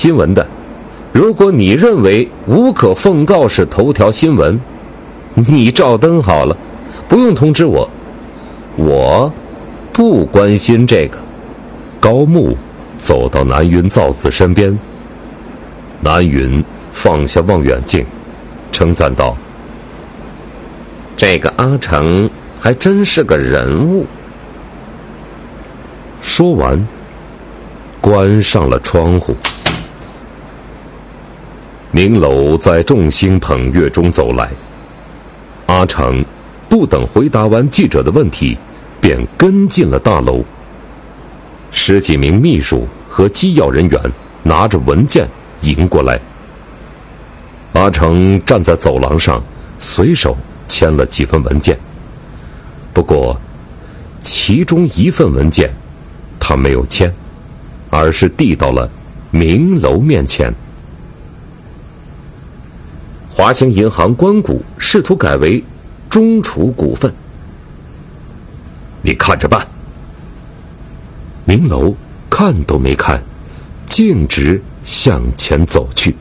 新闻的，如果你认为无可奉告是头条新闻，你照登好了，不用通知我，我不关心这个。高木走到南云造子身边，南云放下望远镜，称赞道：这个阿成还真是个人物。说完关上了窗户。明楼在众星捧月中走来，阿成不等回答完记者的问题，便跟进了大楼。10几名秘书和机要人员拿着文件迎过来，阿成站在走廊上，随手签了几份文件。不过其中一份文件他没有签，而是递到了明楼面前。华兴银行关股试图改为中储股份，你看着办。明楼看都没看，径直向前走去。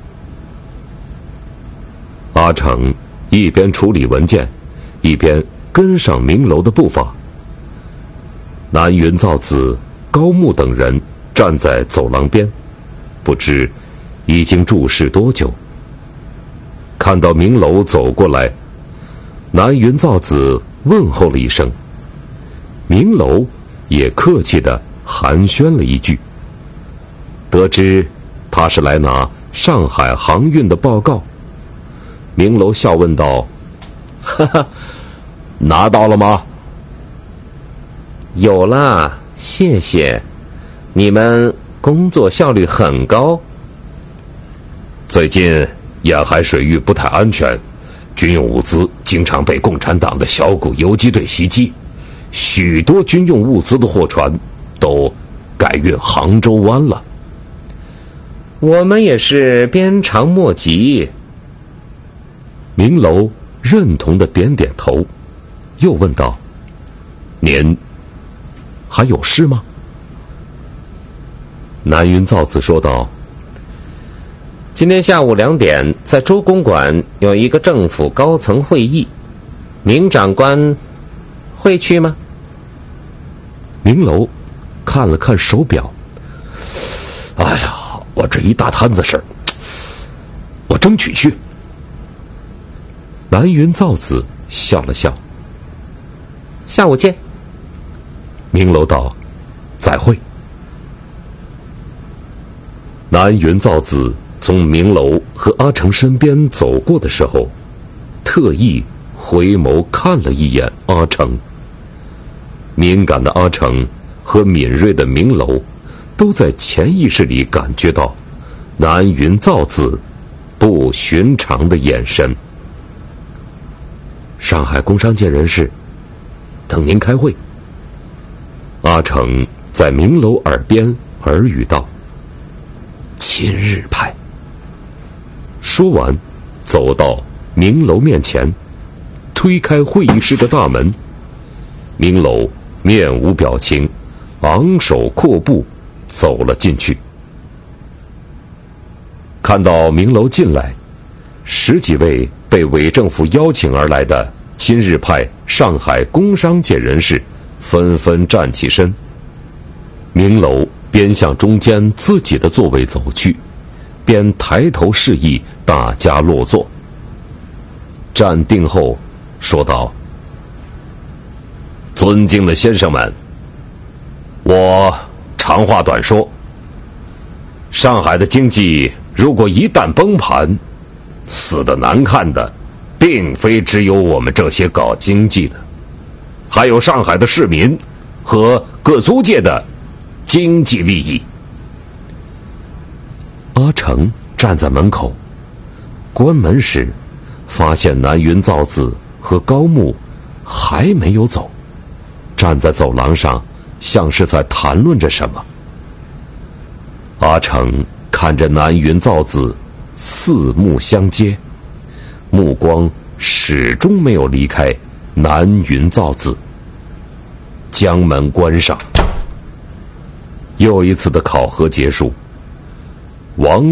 阿成一边处理文件，一边跟上明楼的步伐。南云造子、高木等人站在走廊边，不知已经注视多久。看到明楼走过来，南云造子问候了一声，明楼也客气地寒暄了一句。得知他是来拿上海航运的报告，明楼笑问道：哈哈，拿到了吗？有啦，谢谢，你们工作效率很高。最近沿海水域不太安全，军用物资经常被共产党的小股游击队袭击，许多军用物资的货船都改运杭州湾了。我们也是鞭长莫及。明楼认同的点点头，又问道：您还有事吗？南云造子说道：今天下午2点在周公馆有一个政府高层会议，明长官会去吗？明楼看了看手表，哎呀，我这一大摊子事儿，我争取去。南云造子笑了笑：下午见。明楼道：再会。南云造子从明楼和阿成身边走过的时候，特意回眸看了一眼阿成。敏感的阿成和敏锐的明楼都在潜意识里感觉到南云造子不寻常的眼神。上海工商界人士等您开会。阿成在明楼耳边耳语道：亲日派。说完走到明楼面前，推开会议室的大门。明楼面无表情，昂首阔步走了进去。看到明楼进来，10几位被伪政府邀请而来的亲日派上海工商界人士纷纷站起身。明楼边向中间自己的座位走去，边抬头示意大家落座。站定后说道：尊敬的先生们，我长话短说，上海的经济如果一旦崩盘，死得难看的并非只有我们这些搞经济的，还有上海的市民和各租界的经济利益。阿成站在门口，关门时发现南云造子和高木还没有走，站在走廊上，像是在谈论着什么。阿成看着南云造子，四目相接，目光始终没有离开南云造子。将门关上。又一次的考核结束，王